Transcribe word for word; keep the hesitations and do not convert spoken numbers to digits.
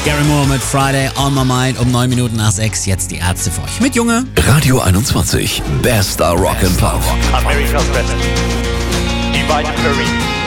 Gary Moore mit Friday on my mind um neun Minuten nach sechs. Jetzt die Ärzte für euch mit Junge. Radio einundzwanzig, Bester Rock and Pop. America's best. Divine Curry.